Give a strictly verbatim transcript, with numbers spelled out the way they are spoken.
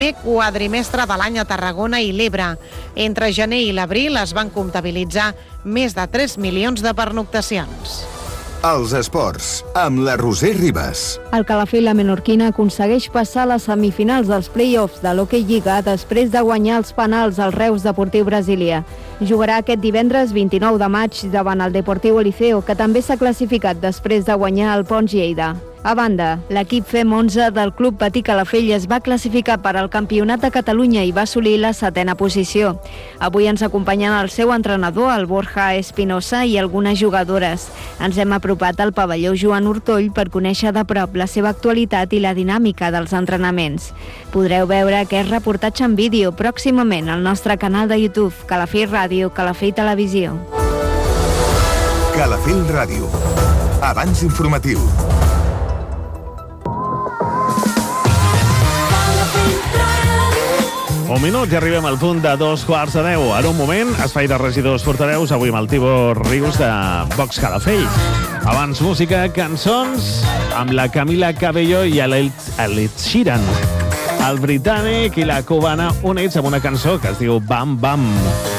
quadrimestre de l'any a Tarragona i l'Ebre. Entre gener i l'abril es van comptabilitzar més de tres milions de pernoctacions. Els esports, amb la Roser Ribas. El Calafell la Menorquina aconsegueix passar a les semifinals dels play-offs de l'Hockey Lliga després de guanyar els penals al Reus Deportiu Brasília. Jugarà aquest divendres vint-i-nou de maig davant el Deportiu Eliseo, que també s'ha classificat després de guanyar el Pons Lleida. A banda, l'equip F E M onze del Club Patí Calafell es va classificar per al Campionat de Catalunya i va assolir la setena posició. Avui ens acompanyen el seu entrenador, el Borja Espinosa, i algunes jugadores. Ens hem apropat al pavelló Joan Ortoll per conèixer de prop la seva actualitat i la dinàmica dels entrenaments. Podreu veure aquest reportatge en vídeo pròximament al nostre canal de YouTube, Calafell Ràdio, Calafell Televisió. Calafell Ràdio. Abans informatiu. Un minut i arribem al punt de dos quarts de deu. En un moment, espai de regidors portaveus, avui amb el Tibor Rius de Vox Calafell. Abans música, cançons, amb la Camila Cabello i l'Ed Sheeran. El britànic i la cubana units amb una cançó que es diu Bam Bam.